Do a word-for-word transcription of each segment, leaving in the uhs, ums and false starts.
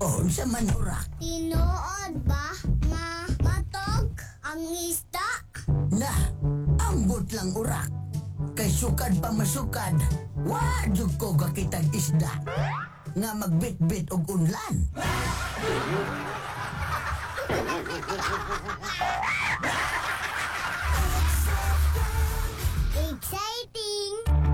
O, sa manurak. Tinuod ba nga matog ang isda? Na, ambot lang urak. Kay sukad pa masukad. Wadyo ko kakitag isda. Nga magbit-bit og unlan. Exciting!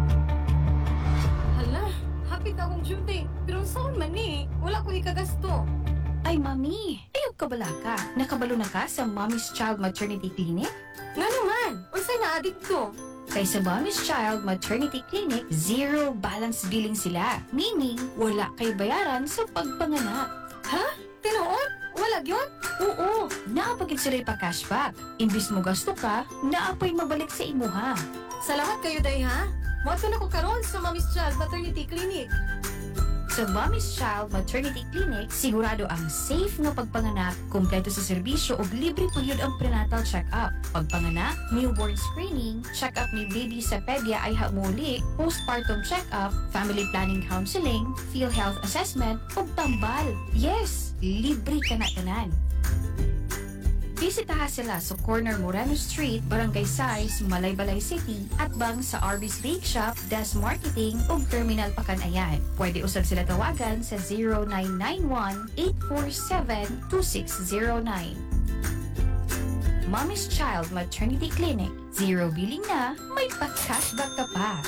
Hala, hapit na akong duty. Pero saan man eh? Wala ko ikagasto. Ay, Mami, ayog ka bala ka? Nakabalo na ka sa Mommy's Child Maternity Clinic? Nga naman, unsay na-addict ko? Kay sa Mommy's Child Maternity Clinic, zero balance billing sila. Meaning, wala kay bayaran sa pagpanganak. Ha? Tinuod? Wala yun? Oo, naapagit sila pa cashback. Imbis mo gasto ka, naapay mabalik sa imuha. Salamat kayo, day ha? Moto na ko karon sa Mommy's Child Maternity Clinic. Sa Mommy's Child Maternity Clinic, sigurado ang safe nga pagpanganak, kumpleto sa serbisyo ug libre po yun ang prenatal check-up. Pagpanganak, newborn screening, check-up ni baby sa pedya ay hamuli, postpartum check-up, family planning counseling, PhilHealth assessment, ug tambal. Yes, libre ka na tanan. Bisitaha sila sa corner Moreno Street, Barangay Sais, Malaybalay City at bang sa Arby's Bake Shop, Des Marketing ug Terminal Pakanayan. Pwede usab sila tawagan sa zero nine nine one, eight four seven, two six zero nine. Mommy's Child Maternity Clinic. Zero billing na, may pa-cashback ka pa.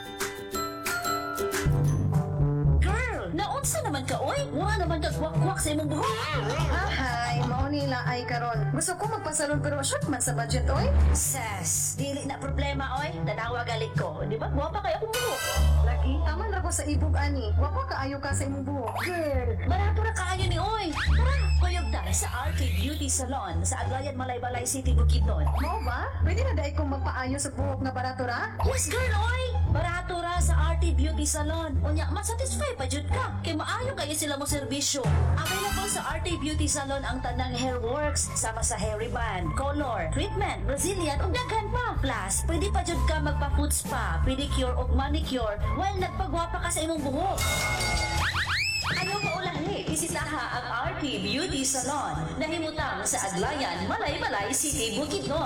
Naunsa naman ka, oy? Wala naman ka kwak-kwak sa imong buhok. Ahay, mao nila ay karon. Gusto ko magpasalon pero short man sa budget, oy. Ses, dili na problema, oy. Tanawa galit ko. Di ba? Guwapa kaya akong buhok. Lagi, aman ra ko sa ibog ani. Wa ko kaayo ka sa imong buhok. Girl, barato na kaayo ni, oy. Tara, kuyog ta sa R K Beauty Salon sa Aglayan, Malaybalay City, Bukidnon. Mao ba? Pwede na dai kong magpaayo sa buhok nga barato ra? Yes, girl, oy. Barato ra sa R T Beauty Salon. Unya, masatisfy pa jud ka. Kay maayo kayo sila mo serbisyo. Available sa R T Beauty Salon ang tanang hair works sama sa hair ribbon, color, treatment, Brazilian ug daghan pa. Plus, pwede pa jud ka magpa-foot spa, pedicure ug manicure while nagpagwapa ka sa imong buhok. Ayaw ka ulahi, isitaha ang R T Beauty Salon na himutang sa Aglayan, Malaybalay City, Bukidnon.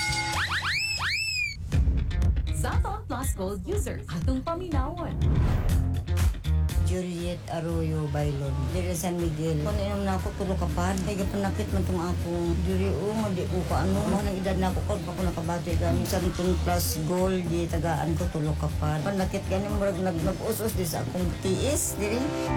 Zaton Plus Gold user, atong paminawon. Juliet Arroyo Bailon, diri San Miguel. Kung inom na ako, tulo ka pa. Kaya panakit man itong akong diri o, madi ko ka ano. Mga nang edad na ako, kung ako nakabati gani. Santong plus gold, di tagaan ko, tulo ka pa. Panakit gani, murag nag-us-us di sa akong tiis, diri.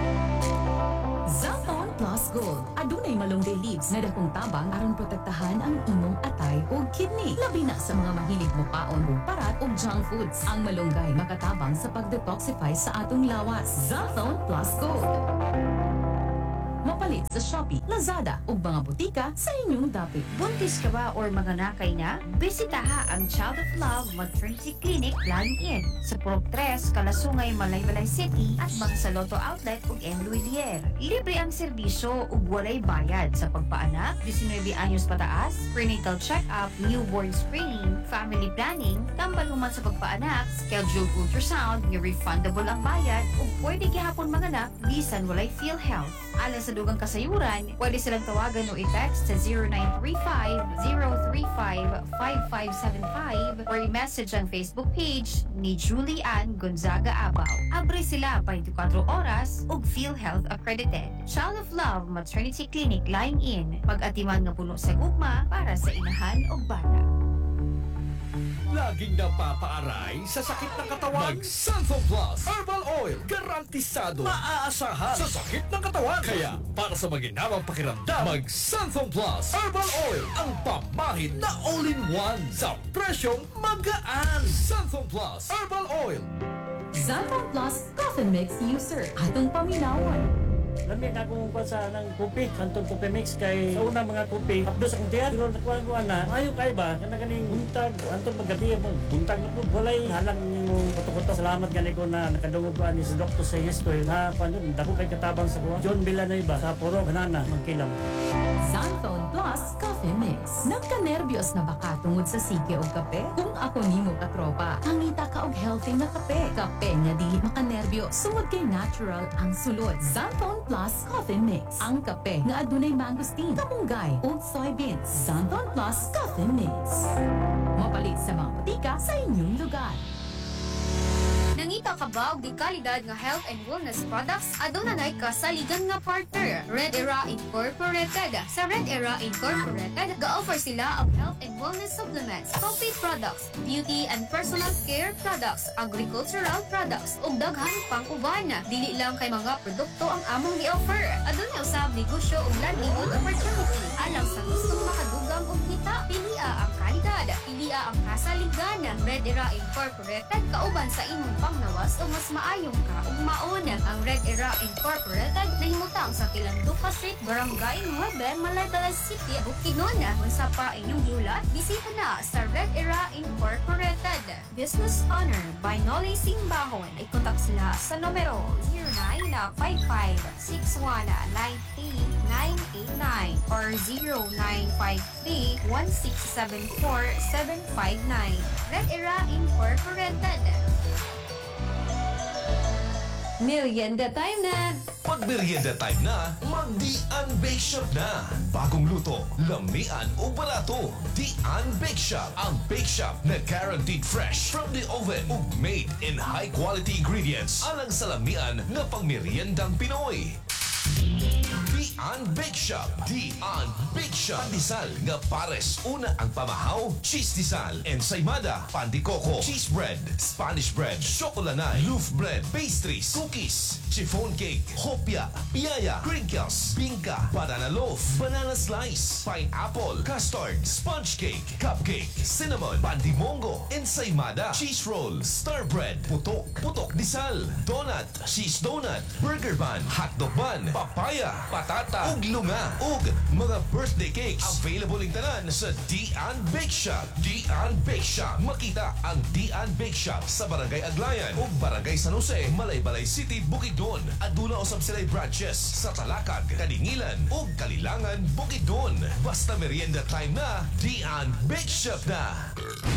Zaton Plus Gold. Adunay malunggay leaves na dakong tabang aron protektahan ang imong atay o kidney. Labi na sa mga mahilig mo paon o parat o junk foods. Ang malunggay makatabang sa pag-detoxify sa atong lawas. Zaton Plus Gold. Mapalit sa Shopee, Lazada ug mga butika sa inyong dapit. Buntis ka ba or manganakay na? Bisitaha ang Child of Love Maternity Clinic Line In sa Purok tres, Kalasungay, Malaybalay City at bang sa Lotto Outlet ug M. Luilier. Libre ang serbisyo ug walay bayad sa pagpaanak, nineteen anyos pataas, prenatal check-up, newborn screening, family planning, tambal human sa pagpaanak, scheduled ultrasound, nga refundable ang bayad ug pwede gihapon manganak bisan walay PhilHealth. Alang sa dugang kasayuran, pwede silang tawagan o i-text sa zero nine three five, zero three five, five five seven five or i-message ang Facebook page ni Julie Ann Gonzaga Abaw. Abre sila twenty-four oras ug PhilHealth accredited. Child of Love Maternity Clinic Line In, pag-atiman nga puno sa gugma para sa inahan ug bata. Laging napapaaray sa sakit ng katawan. Mag-Santhol Plus Herbal Oil. Garantisado. Maaasahan sa sakit ng katawan. Kaya, para sa maginawang pakiramdam, mag-Santhol Plus Herbal Oil. Ang pamahid na all-in-one sa presyong magaan. Santhol Plus Herbal Oil. Zaton Plus Coffee Mix user. Atong paminawon. Lami na akong kuha sa ng kopi, Santon Coffee Mix kay sa unang mga kopi. Abdo sa kong tiyan, pero nakuha ko na, ayaw kayo ba? Kana ganing buntag, Anton magabi mo, buntag na po. Walay halang yung koto-koto. Salamat gani ko na nakadungog ko ani sa doktor sa Yestoy na paano, dako kay katabang sa kuha. John Villanueva sa Puro, Banana, Magkilang. Zaton Plus Coffee Coffee Mix. Nagka-nervyos na baka tungod sa sige o kape? Kung ako nimo katropa, hangita ka og healthy na kape. Kape nga dili makanerbyo, sumod kay natural ang sulod. Xanthone Plus Coffee Mix. Ang kape nga adunay mangosteen, kamunggay ug soybeans. Xanthone Plus Coffee Mix. Mapalit sa mga patika sa inyong lugar. Nangita ka ba og di kalidad nga health and wellness products? Adunay ka sa ligan nga partner, Red Era Incorporated. Sa Red Era Incorporated, ga-offer sila og health and wellness supplements, coffee products, beauty and personal care products, agricultural products, ug daghan pang uban. Dili lang kay mga produkto ang among gi-offer. Adunay usab negosyo ug livelihood opportunity. Alang sa gustong makadugang og kita, pilia ang kalidad, pilia ang kasaligan. Red Era Incorporated kauban sa imong pangnawas o mas maayong ka ug maon. Ang Red Era Incorporated nahimutang sa Kilanduka Street, Barangay nueve, Malaybalay City, Bukidnon. Unsa pa inyong giulat, bisita na sa Red Era Incorporated. Business owner by Noli Simbahon. I-contact sila sa numero zero nine five five six one nine three nine eight nine or zero nine five three one six seven four seven five nine. Red Era Incorporated. Merienda time na! Pag merienda time na, mag-Dian Bake Shop na. Bagong luto, lamian o balato. Dian Bake Shop. Ang bake shop na guaranteed fresh from the oven ug made in high quality ingredients. Alang sa lamian na pang meriendang Pinoy. Dian Bake Shop. Dian Bake Shop. Pandesal nga pares. Una ang pamahaw, cheese disal, ensaymada, pandikoko, cheese bread, Spanish bread, chocolanay, loaf bread, pastries, cookies, chiffon cake, hopia, piyaya, crinkles, bingka, banana loaf, banana slice, pineapple, custard, sponge cake, cupcake, cinnamon, pandimongo, ensaymada, cheese roll, star bread, putok, putok disal, donut, cheese donut, burger bun, hotdog bun, papaya, patata, ug lunga, ug mga birthday cakes. Available ing tanan sa Dian Bake Shop. Dian Bake Shop. Makita ang Dian Bake Shop sa Barangay Aglayan ug Barangay San Jose, Malaybalay City, Bukidnon. Aduna usab sila'y branches sa Talakag, Kadingilan ug Kalilangan, Bukidnon. Basta merienda time na, Dian Bake Shop na.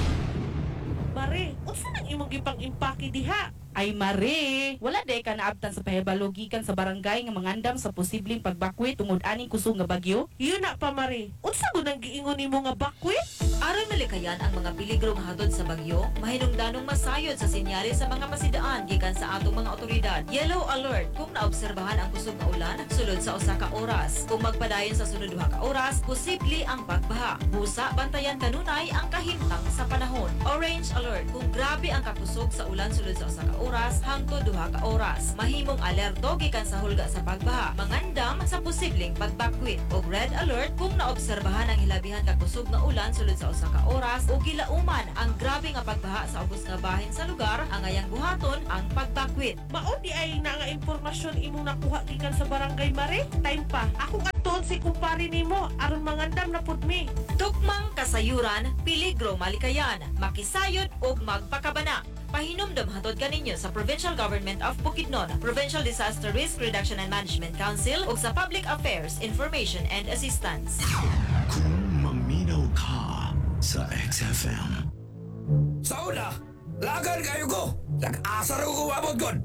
Mare, unsa nang imong gipang-impake diha? Ay Mare, wala day ka naabtan sa pahibalo gikan sa barangay nga mangandam sa posibleng pagbakwit tungod aning kusog nga bagyo? Yun na pa Mare, unsa gud ang giingon nimo nga bakwit? Aron malikayan ang mga peligro nga hatod sa bagyo, mahinungdanong masayod sa senyales sa mga masidaan gikan sa atong mga otoridad. Yellow alert kung naobserbahan ang kusog nga ulan sulod sa usa ka oras. Kung magpadayon sa sunod duha ka oras, posible ang pagbaha. Busa bantayan kanunay ang kahimtang sa panahon. Orange alert kung grabe ang kakusog sa ulan sulod sa usa ka oras hangtod duha ka oras. Mahimong alerto gikan sa hulga sa pagbaha, mangandam sa posibleng pagbakwit. Og red alert kung naobserbahan ang hilabihan ka kusog nga ulan sulod sa usa ka oras o gilauman ang grabe nga pagbaha sa ubos nga bahin sa lugar, ang ayang buhaton ang pagbakwit. Mao di ay na nga impormasyon imong nakuha gikan sa barangay Mare? Time pa, ako katon si kumpare nimo aron mangandam na pud mi. Tukmang kasayuran, peligro malikayan, makisayod ug magpakabana. Pahinumdum hatod kaninyo sa Provincial Government of Bukidnon, Provincial Disaster Risk Reduction and Management Council ug sa Public Affairs Information and Assistance. Kung maminaw ka sa X F M. Sa una, lagan kayo ko. Nag-asar ko abot kon.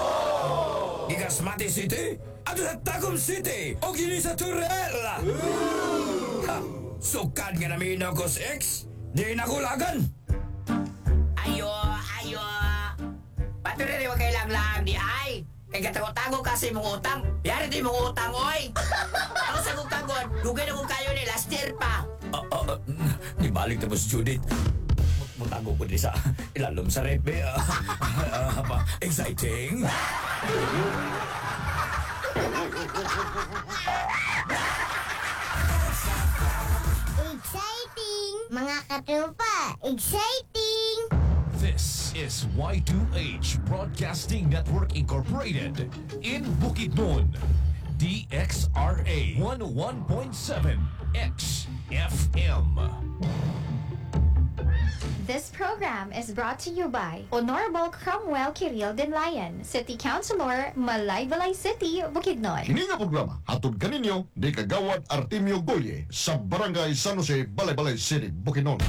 Ikas Mati City, ato sa Tagum City, o gini sa Turel. Ha, sukan nga namin ako sa X, di na ko lagan. Ayo, ayo. Patuloy rin huwag kayo lang-lang di ay. Kaya katago-tago kasi mong utang. Yari di mong utang, oy. Ako sa kong tagon, lugay na kong kayo ni last year pa. Uh, uh, uh, nibalik na mo si Judith. Mutago ko din sa ilalom sa red bay. Uh, uh, uh, exciting. Exciting! Mga katropa, exciting! This is Y two H Broadcasting Network Incorporated in Bukidnon. D X R A one oh one point seven X F M. This program is brought to you by Honorable Cromwell Kiril Denlayan, City Councilor, Malaybalay City, Bukidnon. Kini nga programa hatod kaninyo ni Kagawad Artemio Goye sa Barangay San Jose, Balay-Balay City, Bukidnon.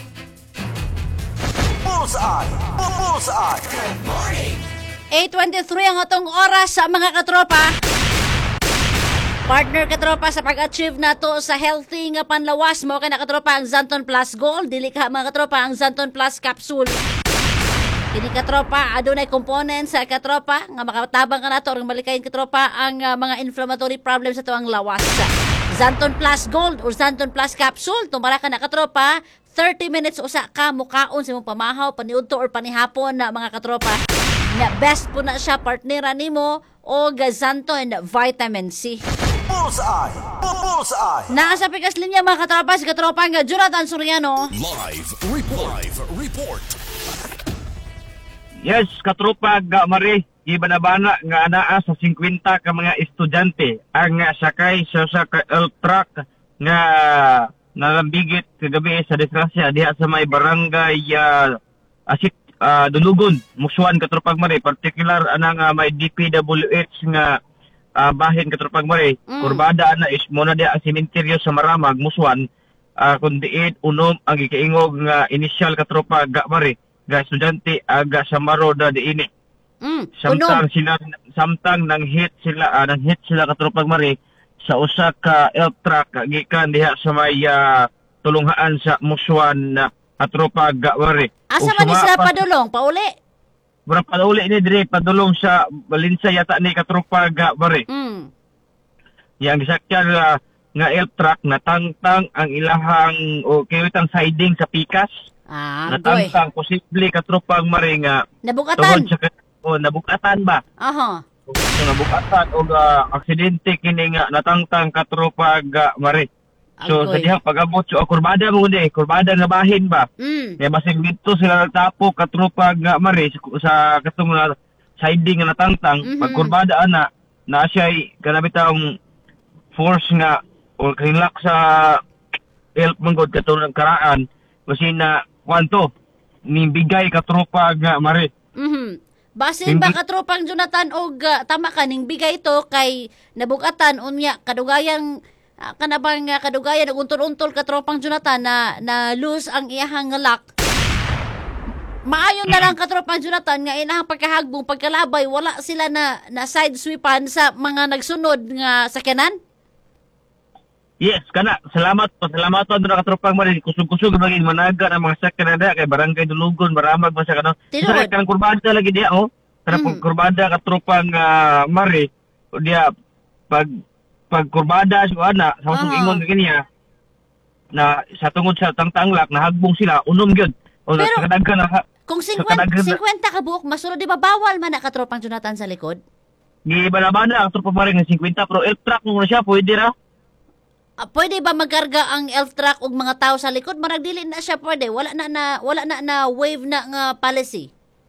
Bullseye! Bullseye! Good morning! eight twenty-three ang atong oras sa mga katropa. Partner katropa sa pag-achieve nato sa healthy nga panlawas mo kay katropa ang Zanton Plus Gold, dili ka mga katropa ang Zanton Plus Capsule. Kini katropa adunay components sa katropa nga makatabang ka nato or malikayin katropa ang uh, mga inflammatory problems sa tuang lawas. Zanton Plus Gold or Zanton Plus Capsule tumara ka na katropa thirty minutes usa ka mukaon sa imong pamahaw paniudto or panihapon na mga katropa. Na best po na siya partnera nimo o Zanton Vitamin C. Bullseye! Bullseye! Nasa pikas linya mga katropa si katropa nga Jonathan Soriano. Live report. Live report. Yes, katropa ga mari ibanabana nga anaa sa fifty ka mga estudyante ang sakay sa sa elf truck nga nalambigit kagabi sa disgrasya diha sa may barangay uh, Asit uh, Dulugon, Musuan katropag mari, particular anang uh, may D P W H nga uh, bahin katropag mari. Mm. Kurbada ana is mo na diha ang sementeryo sa Maramag, Musuan, uh, kundi unom ang gikaingog nga initial katropag ga mari. Ga estudyante aga sa maro da diini. Mm, samtang sila samtang nang hit sila uh, nang hit sila katropag mari sa usa ka elf truck gikan diha sa may uh, tulunghaan sa Musuan na uh, katropag ga mari. Asa man sila padulong pauli? Bra pauli ni dire padulong sa Balinsa yata ni katropag ga mari. Mm. Yang gisakyan uh, nga elf truck natangtang ang ilahang o kayutang siding sa pikas. Ah, natangtang posible katropang mari nga nabukatan sa, o nabukatan ba? Aha. So, nabukatan o uh, aksidente kini nga natangtang katropag uh, mari. So sa dihang pag-abot so kurbada mo di, kurbada nga bahin ba? Mm. Kaya basig dito sila nagtapo katropag nga mari sa, sa katong uh, siding nga natangtang. Mm-hmm. Pag kurbada ana na siya kanabitang force nga o krinlak sa elf manggod katong karaan kasi na kwanto ni bigay katropag nga mari. Mhm. Basin ba katropang Jonathan og uh, tama ka ning bigay to kay nabugatan unya kadugayang uh, kanabang uh, kadugayan og untol-untol katropang Jonathan na na lose ang iyahang lock. Maayon na lang katropang Jonathan nga inahang pagkahagbong pagkalabay wala sila na na side sweepan sa mga nagsunod nga sakyanan. Yes, kana. Salamat po. Salamat po na katropang mali. Kusog-kusog maging managa ng mga sakyan na kay Barangay Dulugon, Maramag, masya ka no. Sa kanang kurbada lagi diya, oh. Kanang mm. kurbada katropang uh, mari. O diya, pag, pag kurbada sa ana, sa masong ingon ka niya, na sa tungod sa tangtanglak, nahagbong sila, unom yun. O pero, sa kadaghan na, kung fifty ka buok, masunod di ba bawal man na katropang Jonathan sa likod? Gibalabana ang tropang mari ng fifty, pero elf truck mo na siya, pwede ra. Uh, pwede ba magkarga ang elf truck og mga tao sa likod? Maragdili na siya pwede. Wala na na wala na na wave na nga policy.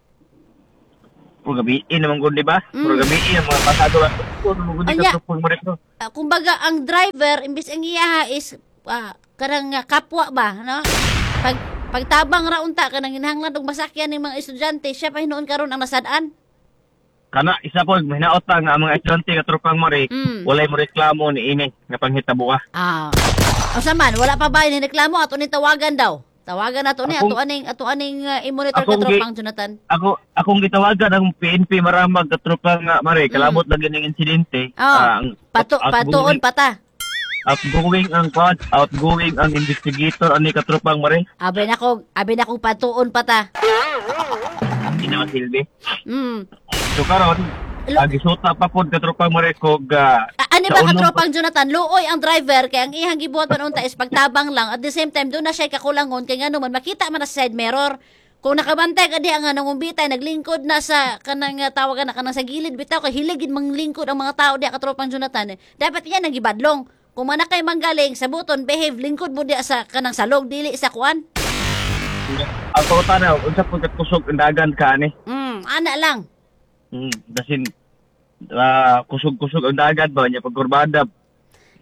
Puro gabiin naman gud di ba? Puro gabiin ang mga pasado lang. Puro gud ka puro mo dito. Kumbaga ang driver imbis ang iyaha is uh, kanang uh, kapwa ba, no? Pag pagtabang ra unta kanang hinahanglan og masakyan ning mga estudyante, siya pa hinuon karon ang nasad-an. Kana isa po hinaot nga ang mga estudyante katropang mari mm. walay mo reklamo ni ini nga panghitabo ah. Ah. Asa man wala pa ba ni reklamo ato ni tawagan daw. Tawagan nato ni ato aning ato aning uh, i-monitor katropang Jonathan. Ako akong gitawagan ang P N P Maramag katropang uh, mari kalabot mm. lagi ning insidente. Oh. Uh, Pato patuon pata. Outgoing ang quad, outgoing ang investigator ani katropang mari. Abi na ko, abi na ko patuon pata. Hindi naman silbi. Mm. So karon, agisuta pa pod katropang mari kog uh, ano ba katropang Jonathan? Luoy ang driver kay ang iyang gibuhat man unta is pagtabang lang at the same time doon na siya kakulangon kay ngano man makita man na sa side mirror. Kung nakabantay ka di ang nangumbitay naglingkod na sa kanang uh, tawagan na kanang sa gilid bitaw kay hiligid manglingkod ang mga tao di katropang Jonathan. Dapat iyan ang gibadlong. Kung man kay manggaling sa buton behave lingkod mo di sa kanang salog dili sa kuan. Ako tanaw unsa pud kusog dagan ka ani? Mm, ana lang. Mm, dasin uh, kusog-kusog ang dagat ba niya pagkurbada.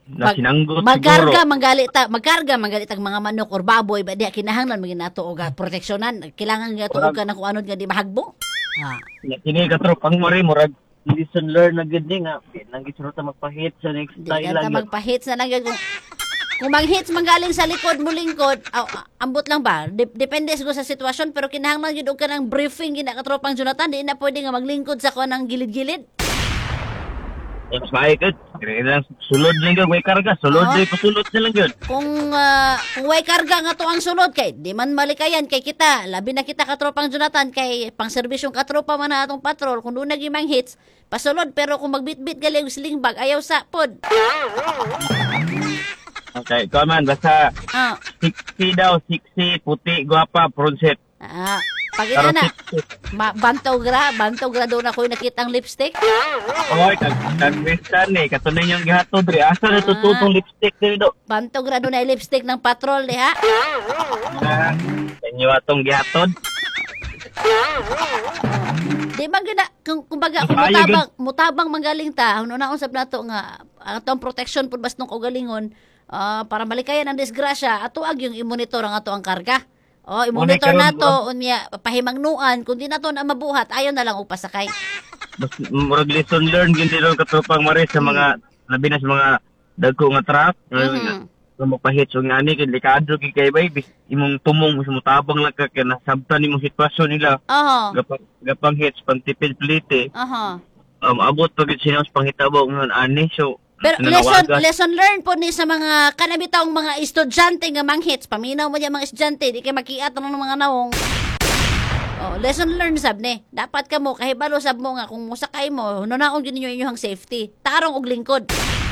na Mag- sinanggot Magkarga siguro. manggalita, magkarga manggalita ang mga manok or baboy ba di kinahanglan maging nato og ah, proteksyonan. Kailangan nga tuog ka na kung ano nga di mahagbo. Ha. Nya kini katropang mare murag lesson learn na gid ni nga nang gisunod ta magpahit sa next Di time ka lang. ta magpa-hits na lang yun. Kung, kung mag-hits manggaling sa likod mo lingkod, aw, ah, ambot lang ba? Dep- depende siguro sa sitwasyon pero kinahanglan yun og ka ng briefing gina katropang Jonathan, di na pwede nga maglingkod sa kuan ng gilid-gilid. Eh, mas maayos gid. Kaya sulod lang gyud way karga, sulod Oo. day pasulod na lang gyud. Kung ah, kung way karga nga to ang sunod kay di man malikayan kay kita, labi na kita katropang Jonathan kay pang serbisyong katropa man na atong patrol kung doon nagimang hits, pasulod pero kung magbitbit gali og sling bag ayaw sa pod. Okay, come on, basta Ah, sexy daw, sexy, puti, guwapa, pronset. ah pagina na. Ma bantaw gra, bantaw gra doon ako nakitang lipstick. Oy, kag kagwistan eh, katunay yung gihatod dre. Asa na tututong lipstick dre do? Bantaw gra doon na lipstick ng patrol di ha. Na, inyo atong gihatod. Di ba gina kung kumbaga kung Maayo, mutabang mutabang manggaling ta, ano na usab nato nga ang atong protection pud bas nung kaugalingon ah, para malikayan ang disgrasya ato ag yung i-monitor ang ato ang karga. Oh, i-monitor Monitor, nato unya pahimangnuan kung di nato na mabuhat ayon na lang og pasakay. Mas murag lesson learn gindi ron katropang mare sa mga labi na sa mga dagko nga truck. Mhm. Nga magpahit so nga ani kay delikado kay kay bay bis imong tumong mas mutabang lang ka kay nasabtan imong sitwasyon nila. Aha. Gapang gapang hits pantipid plite. Aha. Um, abot pagit sinos panghitabo nga ani so Pero lesson nanawagan. lesson learn po ni sa mga kanabitawng mga estudyante nga manghits, paminaw mo diya mga estudyante, di kay makiat ng mga nawong. Oh, lesson learn sab ni. Dapat ka mo kahibalo sab mo nga kung musakay mo, hunaon gyud ninyo inyong safety. Tarong og lingkod.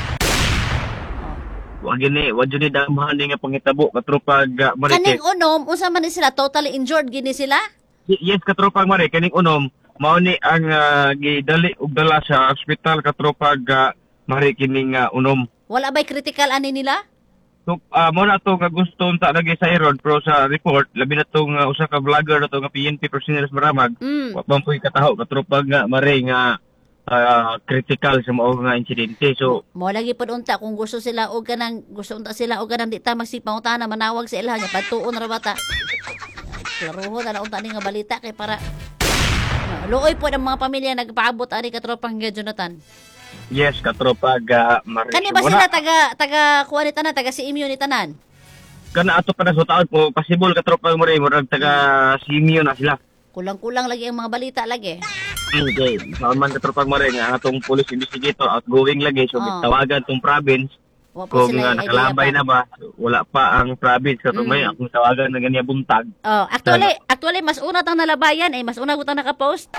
Wa gini, wa jud ni damahan nga panghitabo katropag uh, mare. Kaning unom, unsa man ni sila totally injured gini sila? Yes, katropag mare kaning unom mao ni ang uh, gidali og dala sa ospital katropag uh, mare kining uh, unom. Wala ba'y critical ani nila? So, uh, mo na to nga gusto unta lagi sa iron pero sa report labi na tong uh, usa ka vlogger na to nga P N P personnel sa Maramag. Mm. Wa bang puy kataho katropag nga mare nga uh, critical sa mao nga insidente. So, Mo lagi pud unta kung gusto sila og kanang gusto unta sila og kanang di ta magsipangutana manawag sa ilaha nya patuon ra bata. Klaruho na unta ni nga balita kay para no, luoy po ang mga pamilya nagpaabot ani katropang nga Jonathan. yes, katropag uh, mare. Kani ba Muna- sila taga taga kuha ni tanan, taga si Imyo ni tanan? kana ato pa na sa taon po possible katropag mare murag taga simio na sila. Kulang-kulang lagi ang mga balita lagi. Okay, saan man katropag mare nga atong police investigator outgoing lagi so Oh. tawagan tong province. Wa po Kung sila uh, idea nakalabay pa. na ba, wala pa ang province. Katong may Mm. akong tawagan na ganyan buntag. Oh, actually, actually mas una tang nalabayan eh, mas una ko tang naka-post.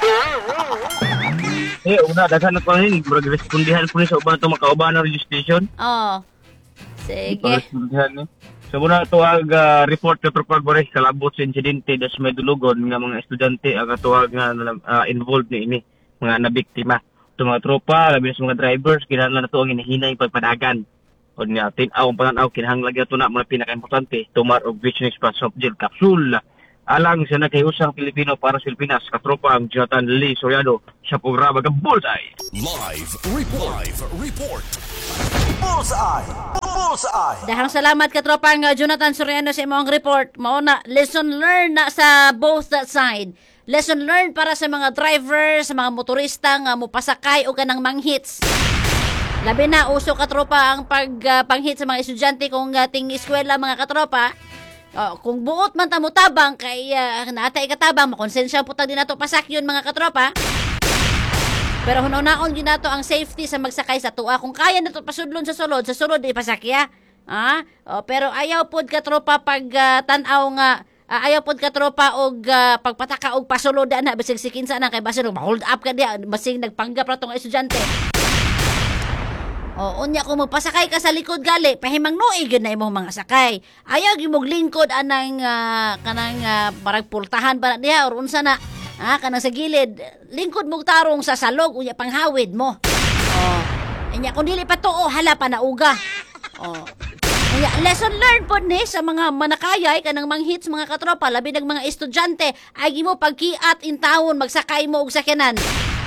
Eh, una, daghan na pa rin. Murag respondihan po ni sa uban itong makauban na registration. Oh. Sige. Respondihan ni. So muna tuwag uh, report ka propag mare kalabot sa insidente das may dulugon nga mga estudyante ang tuwag nga uh, involved ni ini mga nabiktima. Ito mga tropa, labi na sa mga drivers, kinahanglan na ito ang hinahinay pagpadagan. O nga, tinaw ang pananaw, kinahanglan lagi ito na mga pinaka-importante, tumar og Vision Express Soft Gel Capsule. Alang sa nagkayusang Pilipino para sa Pilipinas, katropa ang Jonathan Lee Soriano sa programa ng Bullseye. Live report. Live report. Bullseye. Bullseye. Dahang salamat katropang uh, Jonathan Soriano sa imong report. Mao na lesson learned na sa both that side. Lesson learned para sa mga drivers, sa mga motorista nga mopasakay o kanang manghits. Labi na uso katropa ang pag uh, panghit sa mga estudyante kung uh, ting eskwela mga katropa. Oh, kung buot man ta mo tabang kay uh, naatay katabang makonsensya puta din nato pasak yun mga katropa. Pero hunaon gyud nato ang safety sa magsakay sa tuwa. Kung kaya nato pasudlon sa sulod, sa sulod di pasakya. Ha? Oh, pero ayaw pod katropa pag uh, tan-aw nga uh, ayaw pod katropa og uh, pagpataka og pasulod na bisig sikinsa na kay basta hold up ka diha basig nagpanggap ra tong estudyante. O, unya kung magpasakay ka sa likod gali, pahimang noy gyud na imong mga sakay. Ayaw gyud mog lingkod anang uh, kanang uh, barag pultahan ba na diha or unsa na. Ha, kanang sa gilid, lingkod mog tarong sa salog unya panghawid mo. Oh. Unya kung dili pa tuo, hala pa nauga. Oh. Unya, lesson learned po ni sa mga manakayay kanang manghits mga katropa labi ng mga estudyante ay gimo pagkiat in town magsakay mo og sakyanan.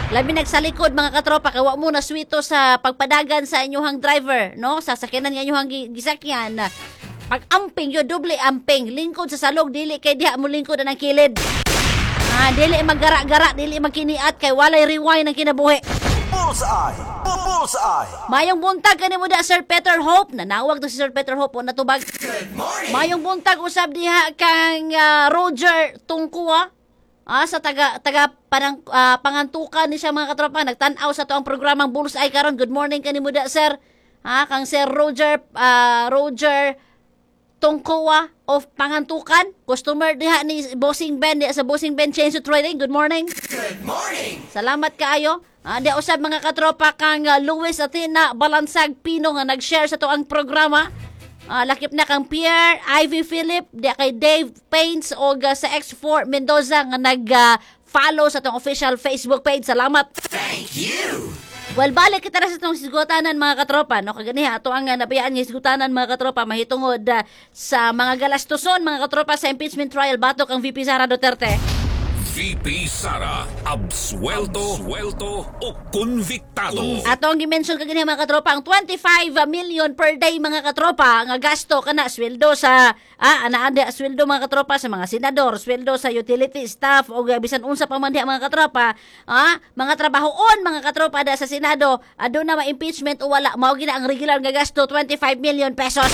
Labi nagsalikod mga katropa, kay wa mo na swito sa pagpadagan sa inyong driver, no? Sa sakyanan nga inyong gi- gisakyan. Pag amping yo doble amping, lingkod sa salog dili kay diha mo lingkod ang kilid. Ah, dili maggara-gara, dili magkiniat kay walay rewind ang kinabuhi. Bullseye! Bullseye! Mayong buntag kanimo da Sir Peter Hope, nanawag to si Sir Peter Hope o natubag. Mayong buntag usab diha kang ah, Roger Tungkuwa. Ah, sa taga taga panang ah, pangantukan ni siya mga katropa, nagtan-aw sa to ang programang Bullseye karon. Good morning kanimo da Sir. Ah, kang Sir Roger ah, Roger Tungkuwa of Pangantukan, customer diha ni Bossing Ben diha sa Bossing Ben Chainsaw Trading. Good morning. Good morning! Salamat kaayo. Ah, di usab mga katropa kang uh, Luis Athena Balansag Pino nga nag-share sa to ang programa. Ah, lakip na kang Pierre, Ivy Philip, di kay Dave Paints o uh, sa X four Mendoza nga nag-follow uh, sa tong official Facebook page. Salamat. Thank you! Well, balik kita na sa itong sigutanan mga katropa, no? Kaganiha, ito ang uh, napayaan ng sigutanan mga katropa, mahitungod uh, sa mga galastuson mga katropa sa impeachment trial batok ang V P Sara Duterte. V P Sara, absuelto, suelto o konviktado. Ato ang gimension kaganiha mga katropa, ang twenty-five million per day mga katropa nga gasto kana sweldo sa ah anaanda sweldo mga katropa sa mga senador, sweldo sa utility staff o bisan unsa pa man diha mga katropa, ah mga trabahoon mga katropa da sa Senado, aduna ma impeachment o wala mao gina ang regular nga gasto twenty-five million pesos.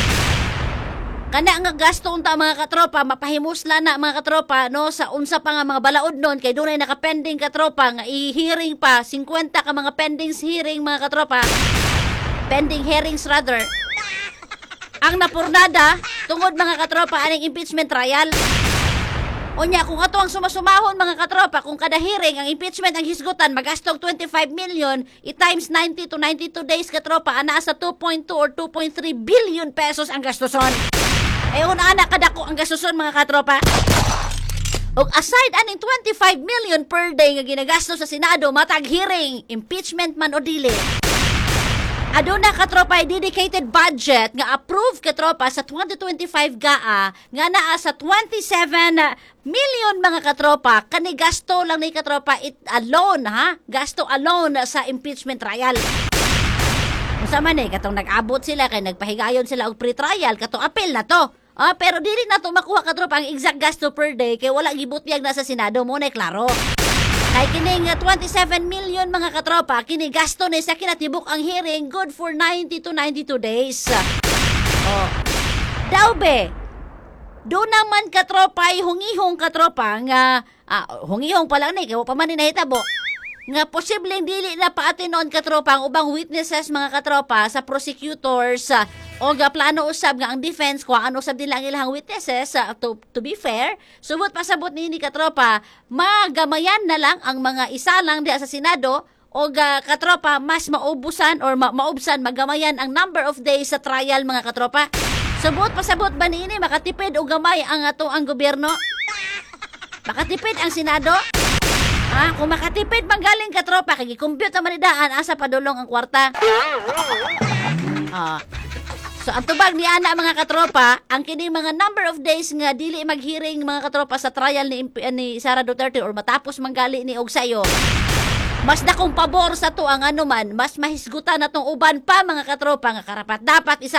Kana nga gasto unta mga katropa, mapahimusla na mga katropa no sa unsa pa nga mga balaod nun kay dunay nakapending katropa nga i-hearing pa fifty ka mga pendings hearing mga katropa. Pending hearings rather. Ang napurnada tungod mga katropa aning impeachment trial. Unya kung ato ang sumasumahon mga katropa, kung kada hearing ang impeachment ang hisgutan magastog twenty-five million, i times ninety to ninety-two days katropa ana sa two point two or two point three billion pesos ang gastuson. Ayun anak kadako ang gastuson mga katropa. Og aside aning twenty-five million per day nga ginagastos sa Senado matag hearing, impeachment man o dili. Aduna katropa ay dedicated budget nga approved katropa sa twenty twenty-five G A A nga naa sa twenty-seven million mga katropa. Kani gasto lang ni katropa it alone ha. Gasto alone sa impeachment trial. Unsa man eh katong nag-abot sila kay nagpahigayon sila og pre-trial katong appeal na to. Ah, pero dili na to makuha katropa ang exact gasto per day kay wala gibutyag na sa Senado mo na klaro. Kay kining twenty-seven million mga katropa, kini gasto ni sa kinatibuk ang hearing good for ninety to ninety-two days. Oh. Daube. Do naman katropa ay hungihong katropa nga ah, hungihong pa lang ni kay wa pa man ni nahitabo. Nga posibleng dili na paatinon katropa ang ubang witnesses mga katropa sa prosecutors uh, o ga plano usab nga ang defense kung ano usab nila ang ilang witnesses uh, to, to be fair, subot pasabot nini katropa magamayan na lang ang mga isa lang diha sa Senado o ga katropa mas maubusan or ma- maubsan magamayan ang number of days sa trial mga katropa. Subot pasabot ba niini makatipid o gamay ang ato ang gobyerno? Makatipid ang Senado? Ah, kung makatipid manggaling ka tropa kay gi-compute man idaan asa padulong ang kwarta. Ah. So ang tubag ni ana mga katropa, ang kini mga number of days nga dili maghearing mga katropa sa trial ni ni Sara Duterte or matapos manggali ni og sayo. Mas dakong pabor sa to ang anuman, mas mahisgutan natong uban pa mga katropa nga karapat dapat isa